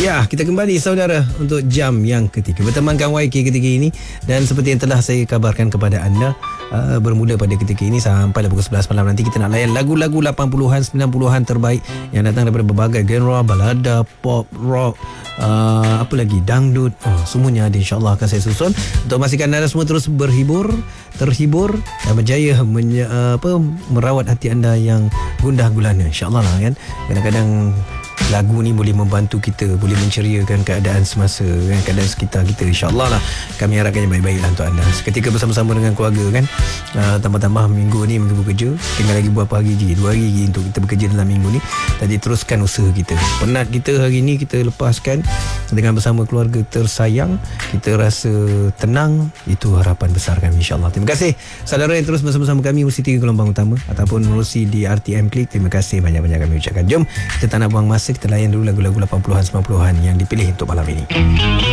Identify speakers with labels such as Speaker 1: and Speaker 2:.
Speaker 1: Ya, kita kembali saudara untuk jam yang ketiga bertemankan YK ketika ini. Dan seperti yang telah saya kabarkan kepada anda, bermula pada ketika ini sampai pukul 11 malam nanti kita nak layan lagu-lagu 80-an 90-an terbaik yang datang daripada berbagai genre, balada, pop, rock, apa lagi, dangdut, semuanya ada, insyaAllah akan saya susun untuk memastikan anda semua terus terhibur dan berjaya merawat hati anda yang gundah gulana, insyaAllah lah kan. Kadang-kadang lagu ni boleh membantu kita, boleh menceriakan keadaan semasa kan, keadaan sekitar kita, insyaAllah lah. Kami harapkan yang baik-baik lah untuk anda seketika bersama-sama dengan keluarga kan. Tambah-tambah minggu ni, minggu bekerja, tinggal lagi berapa hari lagi, 2 hari lagi untuk kita bekerja dalam minggu ni. Tadi teruskan usaha kita, penat kita hari ni kita lepaskan dengan bersama keluarga tersayang, kita rasa tenang. Itu harapan besar kami, insyaAllah. Terima kasih saudara yang terus bersama-sama kami urusi 3 gelombang utama ataupun urusi di RTM Klik. Terima kasih banyak-banyak kami ucapkan. Jom kita tak nak buang masa, kita layan dulu lagu-lagu 80-an 90-an yang dipilih untuk malam ini.